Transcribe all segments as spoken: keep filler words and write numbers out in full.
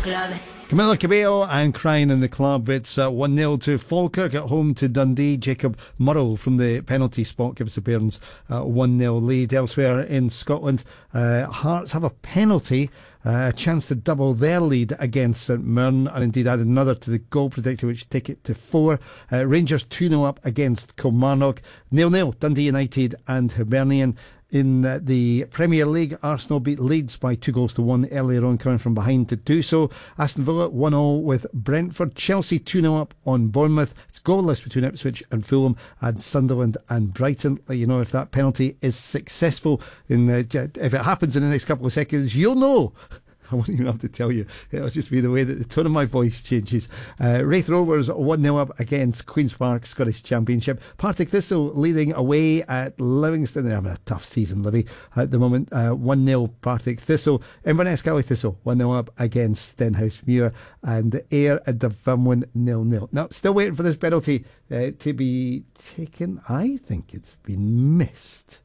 Camilla Cabello and Crying in the Club. It's uh, one nil to Falkirk at home to Dundee. Jacob Murrow from the penalty spot gives the Bairns uh, one nil lead. Elsewhere in Scotland, uh, Hearts have a penalty, uh, a chance to double their lead against St Mirren, and indeed add another to the goal predictor, which take it to four. Uh, Rangers two nil up against Kilmarnock. nil nil Dundee United and Hibernian. In the Premier League, Arsenal beat Leeds by two goals to one earlier on, coming from behind to do so. Aston Villa one all with Brentford. Chelsea two nil up on Bournemouth. It's goalless between Ipswich and Fulham, and Sunderland and Brighton. You know, if that penalty is successful, in the, if it happens in the next couple of seconds, you'll know. I won't even have to tell you. It'll just be the way that the tone of my voice changes. Uh, Raith Rovers one nil up against Queen's Park Scottish Championship. Partick Thistle leading away at Livingston. They're having a tough season, Livy, at the moment. Uh, one nil Partick Thistle. Inverness County Thistle one nil up against Stenhousemuir. And Ayr at Dunfermline nil nil. Now, still waiting for this penalty uh, to be taken. I think it's been missed.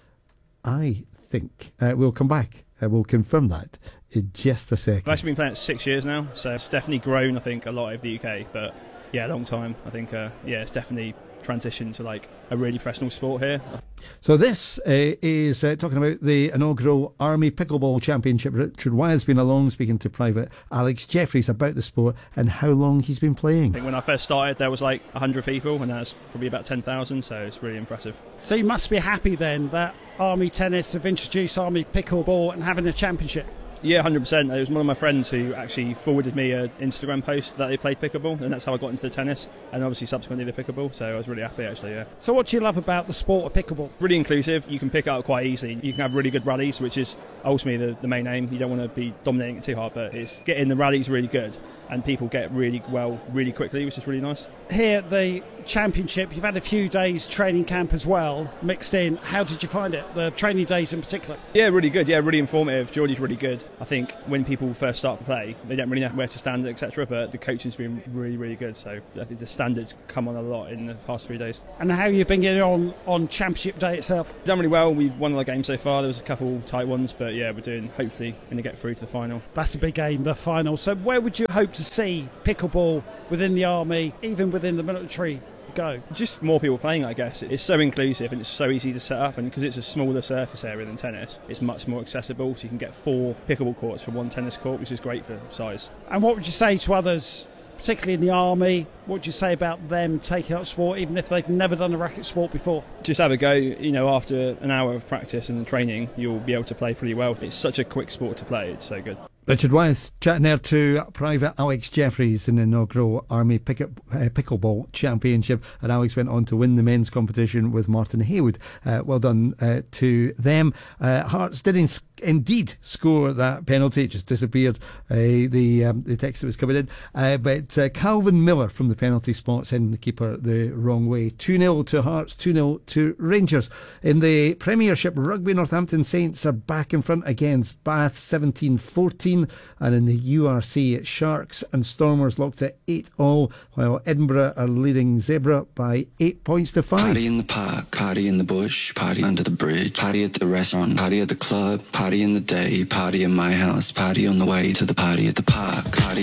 I think. Uh, we'll come back. Uh, we'll confirm that in just a second. I've actually been playing it six years now, so it's definitely grown, I think, a lot over the U K. But yeah, a long time. I think, uh, yeah, it's definitely transitioned to like a really professional sport here. So this uh, is uh, talking about the inaugural Army Pickleball Championship. Richard Wyeth's been along speaking to Private Alex Jeffries about the sport and how long he's been playing. I think when I first started there was like one hundred people, and now it's probably about ten thousand, so it's really impressive. So you must be happy then that Army Tennis have introduced Army Pickleball and having a championship. Yeah, one hundred percent. It was one of my friends who actually forwarded me an Instagram post that they played pickleball, and that's how I got into the tennis, and obviously subsequently the pickleball, so I was really happy actually, yeah. So what do you love about the sport of pickleball? Really inclusive. You can pick it up quite easily. You can have really good rallies, which is ultimately the, the main aim. You don't want to be dominating it too hard, but it's getting the rallies really good, and people get really well really quickly, which is really nice. Here at the championship, you've had a few days training camp as well mixed in. How did you find it, the training days in particular? Yeah, really good. Yeah, really informative. Geordie's really good. I think when people first start to play, they don't really know where to stand, etc., but the coaching's been really really good, so I think the standards come on a lot in the past three days. And how you've been getting on on championship day itself? We've done really well. We've won all the games so far. There was a couple tight ones, but yeah, we're doing, hopefully going to get through to the final. That's a big aim, the final. So where would you hope to see pickleball within the army, even within the military, go? Just more people playing, I guess. It's so inclusive and it's so easy to set up, and because it's a smaller surface area than tennis, it's much more accessible, so you can get four pickleball courts for one tennis court, which is great for size. And what would you say to others, particularly in the army? What would you say about them taking up sport, even if they've never done a racket sport before? Just have a go. You know, after an hour of practice and training, you'll be able to play pretty well. It's such a quick sport to play. It's so good. Richard Wyeth chatting there to Private Alex Jeffries in the inaugural Army Pick- uh, Pickleball Championship, and Alex went on to win the men's competition with Martin Haywood. Uh, well done uh, to them. Uh, Hearts did in- indeed score that penalty. It just disappeared, uh, the um, the text that was coming in, uh, but uh, Calvin Miller from the penalty spot sending the keeper the wrong way. two nil to Hearts, two nil to Rangers. In the Premiership Rugby, Northampton Saints are back in front against Bath, seventeen fourteen. And in the U R C, Sharks and Stormers locked at eight all, while Edinburgh are leading Zebra by eight points to five. Party in the park, party in the bush, party under the bridge, party at the restaurant, party at the club, party in the day, party in my house, party on the way to the party at the park, party